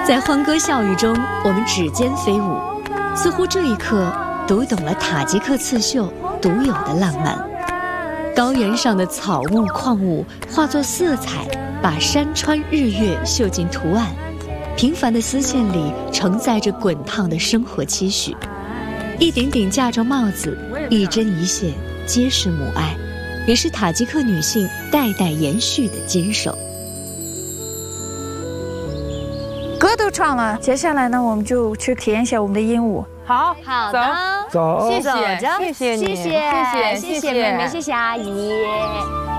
在欢歌笑语中，我们指尖飞舞，似乎这一刻读懂了塔吉克刺绣独有的浪漫。高原上的草木矿物化作色彩，把山川日月绣进图案。平凡的丝线里承载着滚烫的生活期许。一顶顶嫁妆帽子，一针一线，皆是母爱，也是塔吉克女性代代延续的坚守。 歌都唱了，接下来呢，我们就去体验一下我们的鹦鹉。 好， 好的， 走， 谢谢， 谢谢你， 谢谢妹妹，谢谢阿姨。